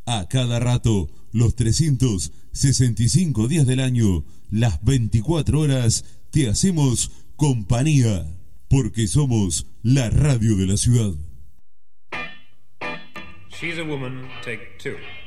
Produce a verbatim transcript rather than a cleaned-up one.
A cada rato, los trescientos sesenta y cinco días del año, las veinticuatro horas, te hacemos compañía, porque somos la radio de la ciudad. She's a Woman, take two.